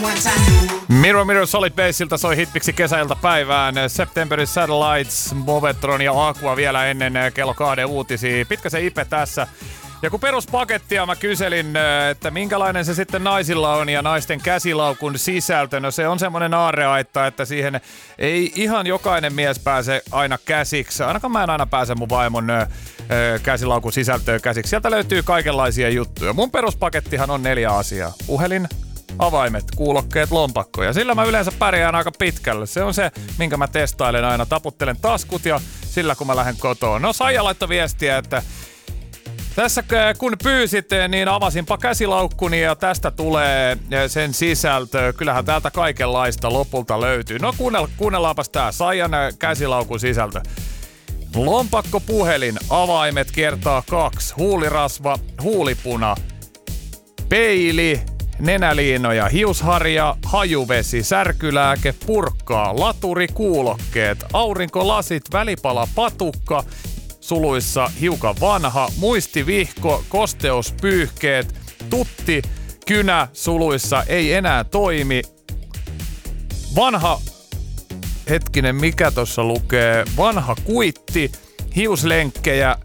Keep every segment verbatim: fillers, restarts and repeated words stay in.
Mirror Mirror Solid Bassilta soi hitpiksi kesäilta päivään. Septemberin Satellites, Movetron ja Aqua vielä ennen kello kahden uutisia. Pitkä se Ipe tässä. Ja kun peruspakettia mä kyselin, että minkälainen se sitten naisilla on ja naisten käsilaukun sisältö, no se on semmoinen aarreaitta, että siihen ei ihan jokainen mies pääse aina käsiksi. Ainakaan mä en aina pääse mun vaimon ö, käsilaukun sisältöön käsiksi. Sieltä löytyy kaikenlaisia juttuja. Mun peruspakettihan on neljä asiaa. Puhelin, avaimet, kuulokkeet, lompakko. Ja sillä mä yleensä pärjään aika pitkälle. Se on se, minkä mä testailen aina. Taputtelen taskut ja sillä kun mä lähden kotoon. No Saija laittoi viestiä, että tässä kun pyysit, niin avasinpa käsilaukkuni ja tästä tulee sen sisältö. Kyllähän täältä kaikenlaista lopulta löytyy. No kuunnell- kuunnellaanpas tää Saijan käsilaukun sisältö. Lompakko, puhelin, avaimet kertaa kaksi, huulirasva, huulipuna, peili, nenäliinoja, hiusharja, hajuvesi, särkylääke, purkkaa, laturi, kuulokkeet, aurinkolasit, välipala, patukka, suluissa hiukan vanha, muistivihko, kosteuspyyhkeet, tutti, kynä, suluissa ei enää toimi, vanha, hetkinen mikä tossa lukee, vanha kuitti, hiuslenkkejä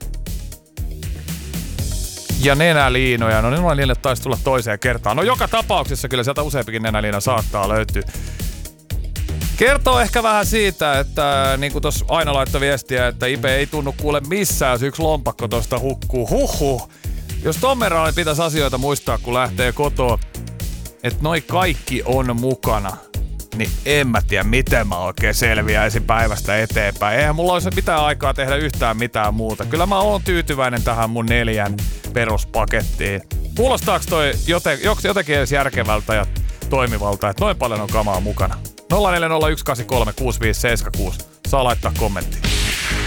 ja nenäliinoja. No niin niille taisi tulla toiseen kertaan. No joka tapauksessa kyllä sieltä useampikin nenäliina saattaa löytyä. Kertoo ehkä vähän siitä, että niin kuin tuossa Aino laittoi viestiä, että Ipe ei tunnu kuule missään, jos yksi lompakko tosta hukkuu. Huhhuh. Jos Tommeraan pitäisi asioita muistaa, kun lähtee kotoa, että noi kaikki on mukana, niin en mä tiedä, miten mä oikein selviäisin päivästä eteenpäin. Eihän mulla olisi mitään aikaa tehdä yhtään mitään muuta. Kyllä mä oon tyytyväinen tähän mun neljän peruspakettiin. Kuulostaako toi joten, jotenkin edes järkevältä ja toimivalta, että noin paljon on kamaa mukana? nolla neljä nolla yksi kahdeksan kolme kuusi viisi seitsemän kuusi. Saa laittaa kommenttiin.